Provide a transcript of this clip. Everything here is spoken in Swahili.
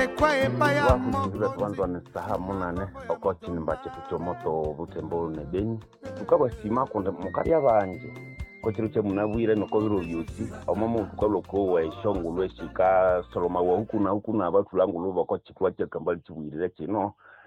Wakuziza tuwanzwa ni saha munane okoti nimbache kuchomoto butembo nebeni tukaba sima konde mukaria banje kochiruche munabwire no kobiro byusi omomo tukalo ko we shongu lweshika soloma wa huku na abatu langu luba ko chikwa kambali chibwirire kino